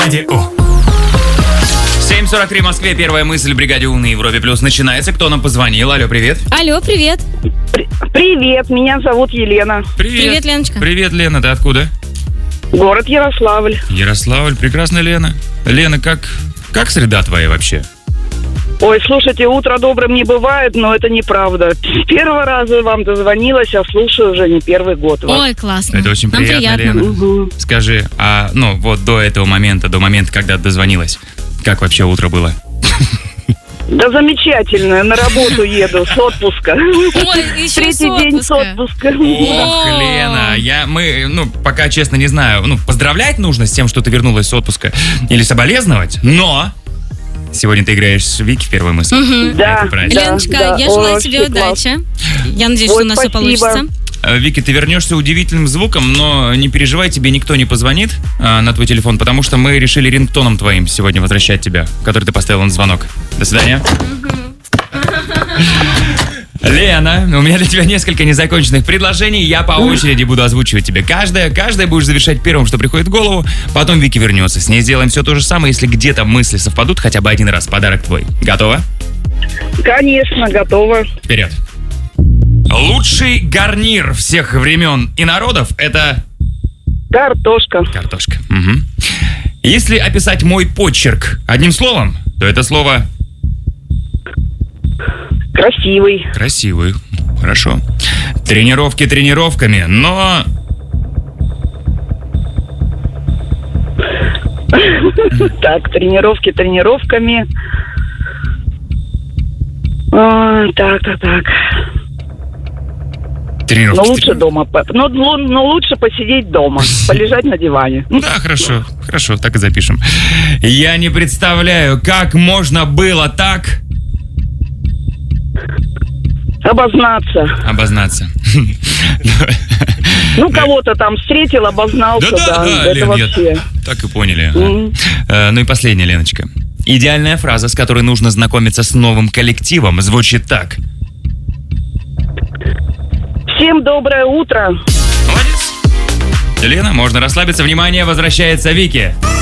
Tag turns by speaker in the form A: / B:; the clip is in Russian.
A: 7:43 в Москве. Первая мысль в бригаде У на Европе Плюс начинается. Кто нам позвонил? Алло, привет.
B: Алло, привет.
C: Привет, меня зовут Елена.
B: Привет, Леночка.
A: Привет, Лена. Ты откуда?
C: Город Ярославль.
A: Ярославль. Прекрасно, Лена. Лена, как среда твоя вообще?
C: Ой, слушайте, утро добрым не бывает, но это неправда. С первого раза вам дозвонилась, а слушаю уже не первый год вас.
B: Ой, классно.
A: Это очень
B: Нам
A: приятно, Лена.
C: Угу.
A: Скажи, вот до этого момента, до момента, когда дозвонилась, как вообще утро было?
C: Да замечательно, на работу еду с отпуска.
B: Ой, еще
C: Третий день с отпуска.
A: Ох, Лена, пока честно не знаю, поздравлять нужно с тем, что ты вернулась с отпуска, или соболезновать, но сегодня ты играешь с Вики в первой мысли.
C: Да,
B: Леночка, я желаю тебе удачи. Я надеюсь, что у нас все получится.
A: Вики, ты вернешься удивительным звуком, но не переживай, тебе никто не позвонит на твой телефон, потому что мы решили рингтоном твоим сегодня возвращать тебя, который ты поставил на звонок. До свидания. Лена, у меня для тебя несколько незаконченных предложений. Я по очереди буду озвучивать тебе каждое будешь завершать первым, что приходит в голову. Потом Вики вернется. С ней сделаем все то же самое. Если где-то мысли совпадут хотя бы один раз, подарок твой. Готова?
C: Конечно, готова.
A: Вперед. Лучший гарнир всех времен и народов — это...
C: Картошка.
A: Картошка. Угу. Если описать мой почерк одним словом, то это слово...
C: Красивый.
A: Красивый. Хорошо. Тренировки тренировками, но...
C: Так, тренировки тренировками. Так.
A: Тренировки.
C: Но лучше дома. Но лучше посидеть дома, полежать на диване.
A: Да, хорошо, так и запишем. Я не представляю, как можно было так... Обознаться.
C: Кого-то там встретил, обознался, да. Это
A: Лен,
C: вообще.
A: Так и поняли. Ну и последняя, Леночка. Идеальная фраза, с которой нужно знакомиться с новым коллективом, звучит так.
C: Всем доброе утро.
A: Молодец. Лена, можно расслабиться. Внимание, возвращается Вики.